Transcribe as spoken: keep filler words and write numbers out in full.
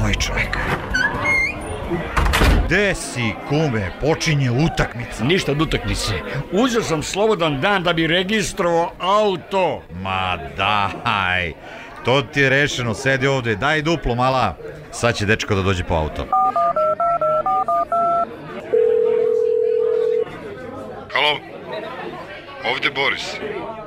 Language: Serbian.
ovaj čovjek? Gde si, kume? Počinje utakmica. Ništa od utakmice. Uzeo sam slobodan dan da bi registrovao auto. Ma daj, to ti je rešeno, sedi ovde, daj duplo mala. Sad će dečko da dođe po auto. Halo, ovde Boris.